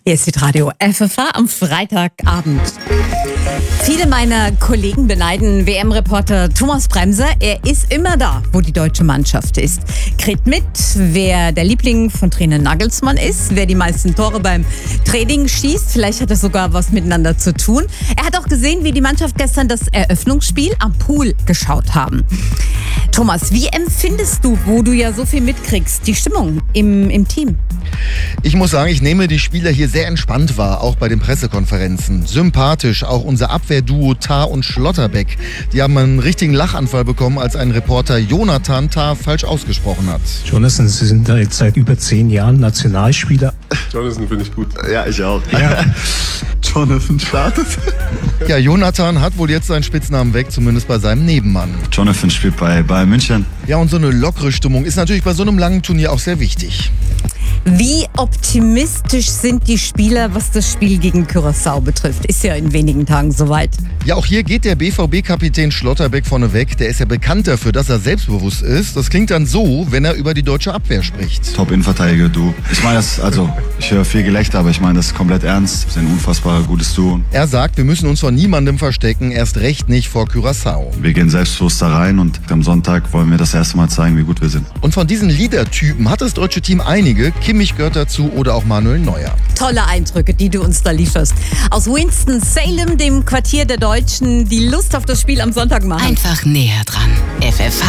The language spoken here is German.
Hier ist Radio FFH am Freitagabend. Viele meiner Kollegen beneiden WM-Reporter Thomas Bremser. Er ist immer da, wo die deutsche Mannschaft ist. Kriegt mit, wer der Liebling von Trainer Nagelsmann ist, wer die meisten Tore beim Training schießt. Vielleicht hat das sogar was miteinander zu tun. Er hat auch gesehen, wie die Mannschaft gestern das Eröffnungsspiel am Pool geschaut haben. Thomas, wie empfindest du, wo du ja so viel mitkriegst, die Stimmung im Team? Ich muss sagen, ich nehme die Spieler hier sehr entspannt wahr, auch bei den Pressekonferenzen. Sympathisch, auch unser Abwehrduo Tah und Schlotterbeck. Die haben einen richtigen Lachanfall bekommen, als ein Reporter Jonathan Tah falsch ausgesprochen hat. Jonathan, Sie sind da jetzt seit über 10 Jahren Nationalspieler. Jonathan finde ich gut. Ja, ich auch. Ja. Jonathan startet. Ja, Jonathan hat wohl jetzt seinen Spitznamen weg, zumindest bei seinem Nebenmann. Jonathan spielt bei Bayern München. Ja, und so eine lockere Stimmung ist natürlich bei so einem langen Turnier auch sehr wichtig. Wie optimistisch sind die Spieler, was das Spiel gegen Curaçao betrifft? Ist ja in wenigen Tagen soweit. Ja, auch hier geht der BVB-Kapitän Schlotterbeck vorne weg. Der ist ja bekannt dafür, dass er selbstbewusst ist. Das klingt dann so, wenn er über die deutsche Abwehr spricht. Top-Innenverteidiger, du. Ich meine das, ich höre viel Gelächter, aber ich meine das komplett ernst. Wir sind ein unfassbar gutes Duo. Er sagt, wir müssen uns vor niemandem verstecken, erst recht nicht vor Curaçao. Wir gehen selbstbewusst da rein und am Sonntag wollen wir das erste Mal zeigen, wie gut wir sind. Und von diesen Leader-Typen hat das deutsche Team einige. Kimmich gehört dazu oder auch Manuel Neuer. Tolle Eindrücke, die du uns da lieferst. Aus Winston-Salem, dem Quartier der Deutschen, die Lust auf das Spiel am Sonntag machen. Einfach näher dran. FFH